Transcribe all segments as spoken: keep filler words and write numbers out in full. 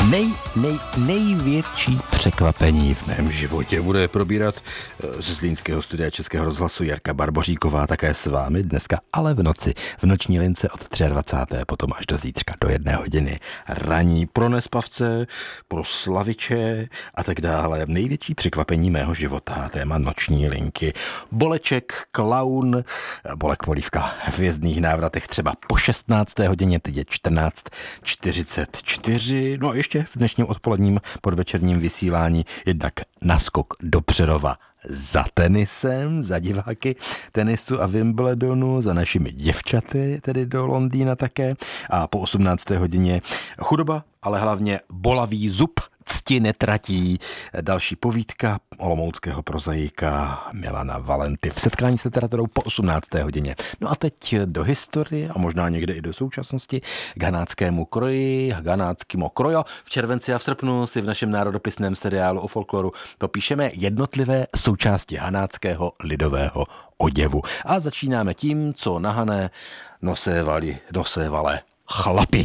Nej, nej, největší překvapení v mém životě bude probírat ze Zlínského studia Českého rozhlasu Jarka Barboříková také s vámi dneska, ale v noci, v noční lince od dvacáté třetí potom až do zítřka do jedné hodiny raní pro nespavce, pro slaviče a tak dále. Největší překvapení mého života, téma noční linky. Boleček, klaun, Bolek Polívka v Hvězdných návratech třeba po šestnácté hodině, teď je čtrnáct čtyřicet čtyři. No a ještě v dnešním odpoledním podvečerním vysílání jednak naskok do Přerova za tenisem, za diváky tenisu a Wimbledonu, za našimi děvčaty, tedy do Londýna také. A po osmnácté hodině chudoba, ale hlavně bolavý zub, cti netratí. Další povídka olomouckého prozaika Milana Valenty v setkání s literaturou po osmnácté hodině. No a teď do historie a možná někde i do současnosti k hanáckému kroji, k hanáckému krojo. V červenci a v srpnu si v našem národopisném seriálu o folkloru popíšeme jednotlivé součásti hanáckého lidového oděvu. A začínáme tím, co na Hané nosévali, nosévale chlapi.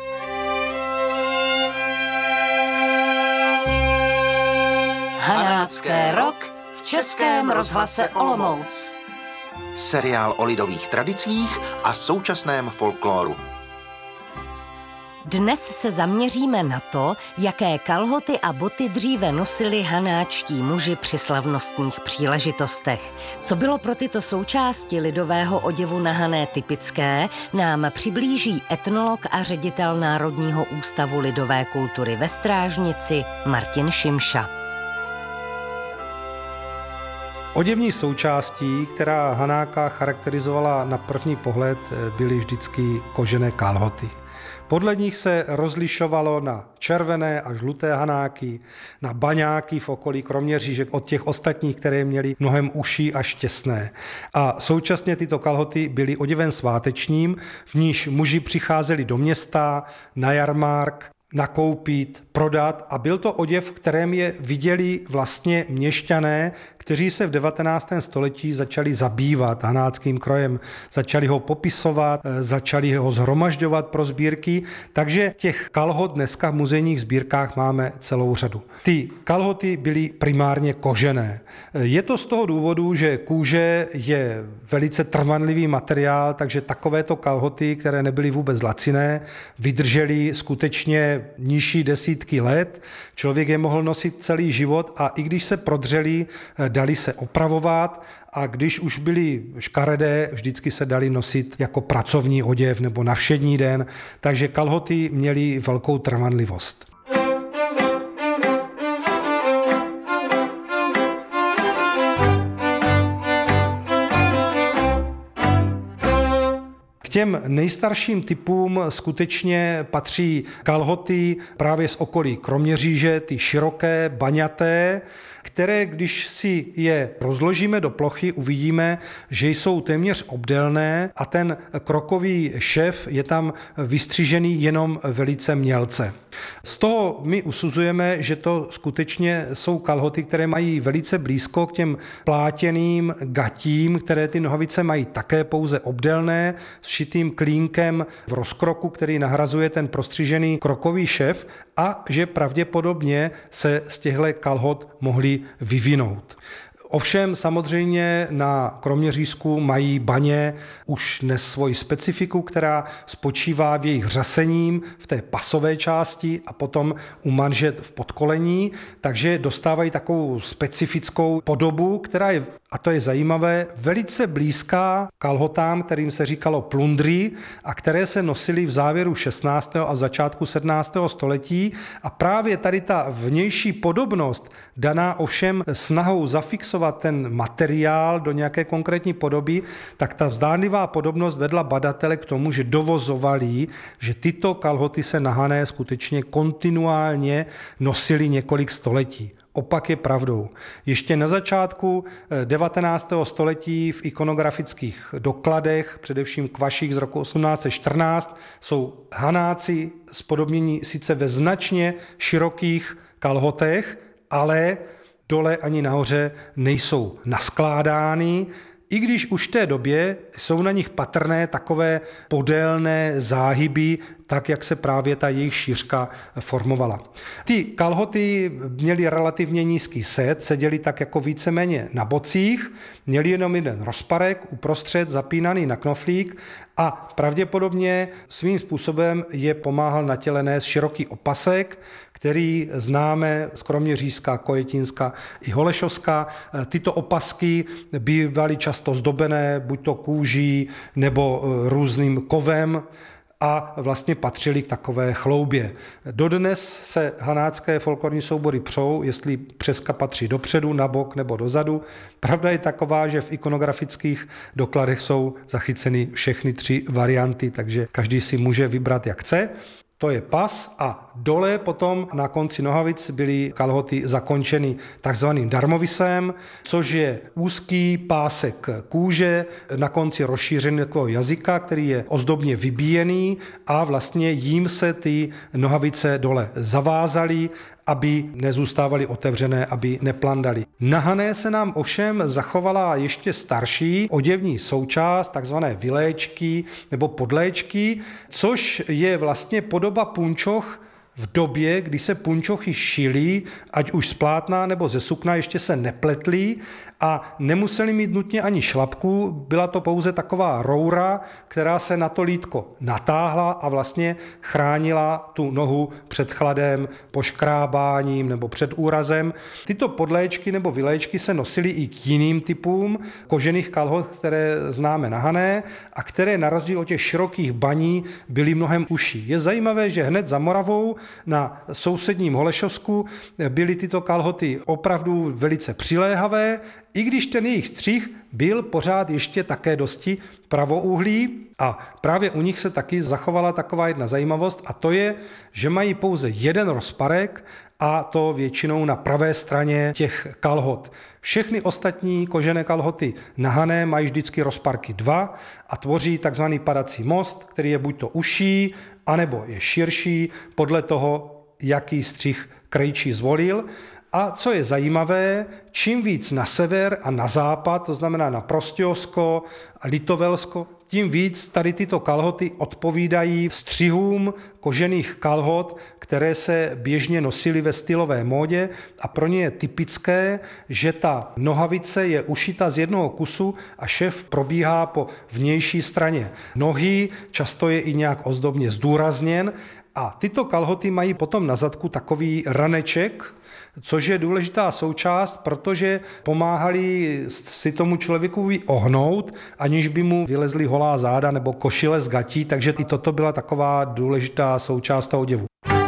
Hanácké rok v Českém rozhlase Olomouc. Seriál o lidových tradicích a současném folkloru. Dnes se zaměříme na to, jaké kalhoty a boty dříve nosili hanáčtí muži při slavnostních příležitostech. Co bylo pro tyto součásti lidového oděvu na Hané typické, nám přiblíží etnolog a ředitel Národního ústavu lidové kultury ve Strážnici Martin Šimša. Oděvní součástí, která Hanáka charakterizovala na první pohled, byly vždycky kožené kalhoty. Podle nich se rozlišovalo na červené a žluté hanáky, na baňáky v okolí Kroměříže od těch ostatních, které měly mnohem uší a štěsné. A současně tyto kalhoty byly oděvem svátečním, v níž muži přicházeli do města, na jarmárk, nakoupit, prodat a byl to oděv, v kterém je viděli vlastně měšťané, kteří se v devatenáctém století začali zabývat hanáckým krojem, začali ho popisovat, začali ho zhromažďovat pro sbírky, takže těch kalhot dneska v muzejních sbírkách máme celou řadu. Ty kalhoty byly primárně kožené. Je to z toho důvodu, že kůže je velice trvanlivý materiál, takže takovéto kalhoty, které nebyly vůbec laciné, vydržely skutečně nižší desítky let. Člověk je mohl nosit celý život a i když se prodřeli, dali se opravovat a když už byly škaredé, vždycky se dali nosit jako pracovní oděv nebo na všední den, takže kalhoty měly velkou trvanlivost. K těm nejstarším typům skutečně patří kalhoty právě z okolí Kroměříže, ty široké, baňaté, které, když si je rozložíme do plochy, uvidíme, že jsou téměř obdélné a ten krokový šev je tam vystřižený jenom velice mělce. Z toho my usuzujeme, že to skutečně jsou kalhoty, které mají velice blízko k těm plátěným gatím, které ty nohavice mají také pouze obdélné, s šitým klínkem v rozkroku, který nahrazuje ten prostřižený krokový šev a že pravděpodobně se z těchto kalhot mohly vyvinout. Ovšem samozřejmě na Kroměřížsku mají baně už dnes svoji specifiku, která spočívá v jejich řasením v té pasové části a potom u manžet v podkolení, takže dostávají takovou specifickou podobu, která je, a to je zajímavé, velice blízká kalhotám, kterým se říkalo plundry a které se nosily v závěru šestnáctého a v začátku sedmnáctého století a právě tady ta vnější podobnost daná ovšem snahou zafixovat ten materiál do nějaké konkrétní podoby, tak ta vzdánlivá podobnost vedla badatele k tomu, že dovozovali, že tyto kalhoty se na Hané skutečně kontinuálně nosily několik století. Opak je pravdou. Ještě na začátku devatenáctého století v ikonografických dokladech, především kvaších z roku osmnáct set čtrnáct, jsou Hanáci spodobnění sice ve značně širokých kalhotech, ale dole ani nahoře nejsou naskládány, i když už v té době jsou na nich patrné takové podélné záhyby tak, jak se právě ta jejich šířka formovala. Ty kalhoty měly relativně nízký set, seděly tak jako víceméně na bocích, měly jenom jeden rozparek uprostřed zapínaný na knoflík a pravděpodobně svým způsobem je pomáhal na těle nést široký opasek, který známe z Kroměřížska, Kojetinska i Holešovska. Tyto opasky bývaly často zdobené buď to kůží nebo různým kovem a vlastně patřili k takové chloubě. Dodnes se hanácké folklorní soubory přou, jestli přeska patří dopředu, na bok nebo dozadu. Pravda je taková, že v ikonografických dokladech jsou zachyceny všechny tři varianty, takže každý si může vybrat, jak chce. To je pas a dole potom na konci nohavic byly kalhoty zakončeny takzvaným darmovisem, což je úzký pásek kůže na konci rozšířeného jazyka, který je ozdobně vybíjený a vlastně jím se ty nohavice dole zavázaly, aby nezůstávaly otevřené, aby neplandaly. Na hané se nám ovšem zachovala ještě starší oděvní součást, takzvané viléčky nebo podléčky, což je vlastně podoba punčoch v době, kdy se punčochy šily, ať už z plátna nebo ze sukna, ještě se nepletly a nemuseli mít nutně ani šlapku, byla to pouze taková roura, která se na to lítko natáhla a vlastně chránila tu nohu před chladem, poškrábáním nebo před úrazem. Tyto podléčky nebo viléčky se nosily i k jiným typům kožených kalhot, které známe na hané a které na rozdíl od těch širokých baní byly mnohem užší. Je zajímavé, že hned za Moravou na sousedním Holešovsku byly tyto kalhoty opravdu velice přiléhavé, i když ten jejich střih byl pořád ještě také dosti pravouhlý a právě u nich se taky zachovala taková jedna zajímavost a to je, že mají pouze jeden rozparek a to většinou na pravé straně těch kalhot. Všechny ostatní kožené kalhoty na hané mají vždycky rozparky dva a tvoří takzvaný padací most, který je buď to užší, anebo je širší podle toho, jaký střih krejčí zvolil. A co je zajímavé, čím víc na sever a na západ, to znamená na Prostějovsko a Litovelsko, tím víc tady tyto kalhoty odpovídají střihům kožených kalhot, které se běžně nosily ve stylové módě a pro ně je typické, že ta nohavice je ušita z jednoho kusu a šev probíhá po vnější straně nohy, často je i nějak ozdobně zdůrazněn a tyto kalhoty mají potom na zadku takový raneček, což je důležitá součást, protože pomáhali si tomu člověku ohnout, aniž by mu vylezly holá záda nebo košile z gatí, takže i toto byla taková důležitá součást toho oděvu.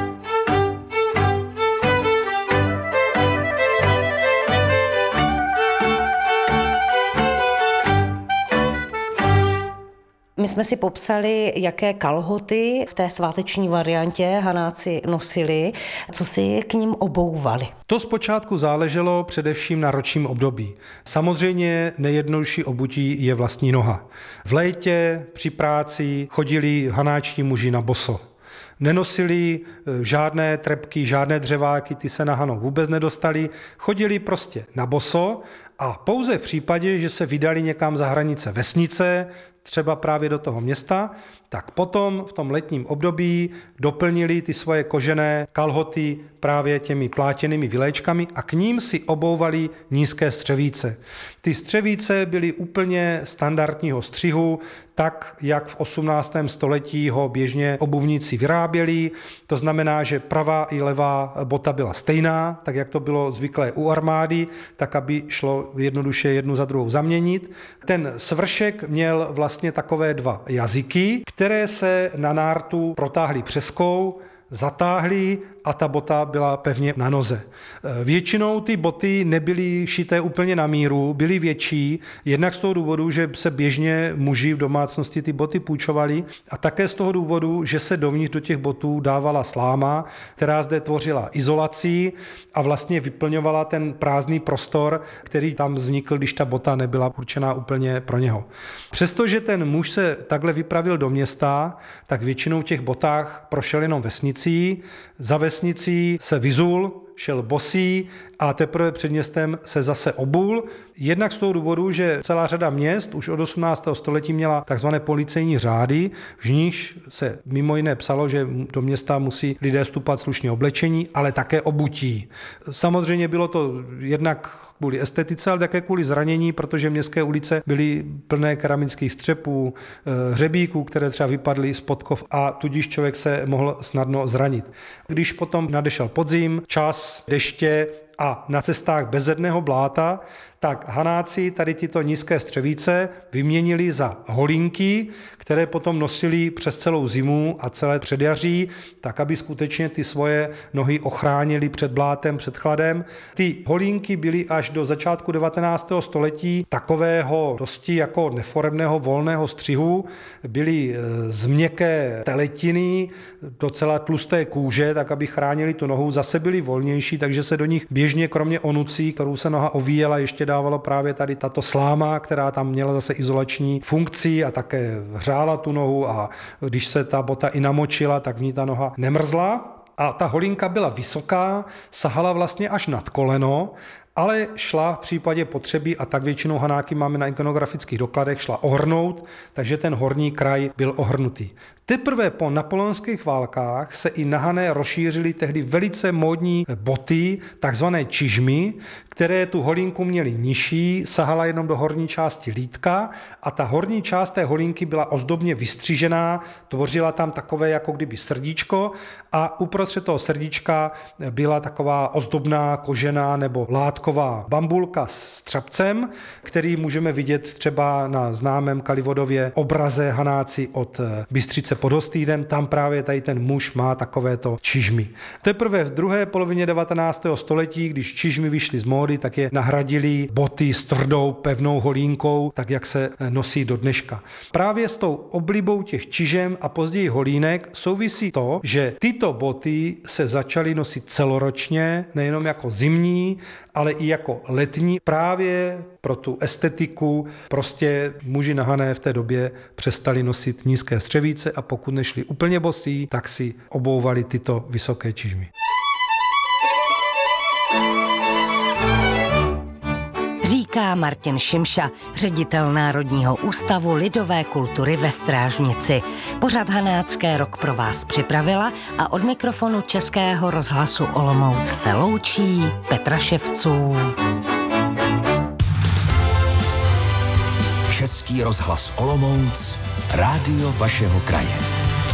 My jsme si popsali, jaké kalhoty v té sváteční variantě hanáci nosili, co si k nim obouvali. To zpočátku záleželo především na ročním období. Samozřejmě nejjednodušší obutí je vlastní noha. V létě při práci chodili hanáčtí muži na boso. Nenosili žádné trepky, žádné dřeváky, ty se na hanou vůbec nedostali, chodili prostě na boso a pouze v případě, že se vydali někam za hranice vesnice, třeba právě do toho města, tak potom v tom letním období doplnili ty svoje kožené kalhoty právě těmi plátěnými viléčkami a k ním si obouvali nízké střevíce. Ty střevíce byly úplně standardního střihu, tak jak v osmnáctém století ho běžně obuvníci vyráběli. To znamená, že pravá i levá bota byla stejná, tak jak to bylo zvyklé u armády, tak aby šlo jednoduše jednu za druhou zaměnit. Ten svršek měl vlastně takové dva jazyky, které se na nártu protáhly přeskou, zatáhly a ta bota byla pevně na noze. Většinou ty boty nebyly šité úplně na míru, byly větší, jednak z toho důvodu, že se běžně muži v domácnosti ty boty půjčovali a také z toho důvodu, že se dovnitř do těch botů dávala sláma, která zde tvořila izolaci a vlastně vyplňovala ten prázdný prostor, který tam vznikl, když ta bota nebyla určená úplně pro něho. Přestože ten muž se takhle vypravil do města, tak většinou v těch botách prošel jenom vesnicí, za vesnicí se vyzul, šel bosý a teprve před městem se zase obul. Jednak z toho důvodu, že celá řada měst už od osmnáctého století měla takzvané policejní řády, v níž se mimo jiné psalo, že do města musí lidé vstupovat slušně oblečení, ale také obutí. Samozřejmě bylo to jednak kvůli estetice, ale také kvůli zranění, protože městské ulice byly plné keramických střepů, hřebíků, které třeba vypadly z podkov a tudíž člověk se mohl snadno zranit. Když potom nadešel podzim, čas deště a na cestách bezedného bláta, tak Hanáci tady tyto nízké střevíce vyměnili za holínky, které potom nosili přes celou zimu a celé předjaří, tak aby skutečně ty svoje nohy ochránili před blátem, před chladem. Ty holínky byly až do začátku devatenáctého století takového dosti jako neforemného volného střihu, byly z měkké teletiny, docela tlusté kůže, tak aby chránili tu nohu, zase byly volnější, takže se do nich běžně kromě onucí, kterou se noha ovíjela, ještě dávalo právě tady tato sláma, která tam měla zase izolační funkci a také hřála tu nohu a když se ta bota i namočila, tak v ní ta noha nemrzla. A ta holínka byla vysoká, sahala vlastně až nad koleno, ale šla v případě potřeby, a tak většinou Hanáky máme na ikonografických dokladech, šla ohrnout, takže ten horní kraj byl ohrnutý. Teprve po napoleonských válkách se i na Hané rozšířily tehdy velice módní boty, takzvané čižmy, které tu holínku měly nižší, sahala jenom do horní části lítka a ta horní část té holínky byla ozdobně vystřížená, tvořila tam takové jako kdyby srdíčko a uprostřed toho srdíčka byla taková ozdobná kožená nebo látková bambulka s třapcem, který můžeme vidět třeba na známém Kalivodově obraze Hanáci od Bystřice pod Hostýdem, tam právě tady ten muž má takovéto čižmy. Teprve v druhé polovině devatenáctého století, když čižmy vyšly z módy, tak je nahradili boty s tvrdou pevnou holínkou, tak jak se nosí do dneška. Právě s tou oblibou těch čižem a později holínek souvisí to, že tyto boty se začaly nosit celoročně, nejenom jako zimní, ale i jako letní, právě pro tu estetiku. Prostě muži na Hané v té době přestali nosit nízké střevíce a pokud nešli úplně bosí, tak si obouvali tyto vysoké čižmy. Říká Martin Šimša, ředitel Národního ústavu lidové kultury ve Strážnici. Pořad Hanácké rok pro vás připravila a od mikrofonu Českého rozhlasu Olomouc se loučí Petra Ševců. Český rozhlas Olomouc, rádio vašeho kraje.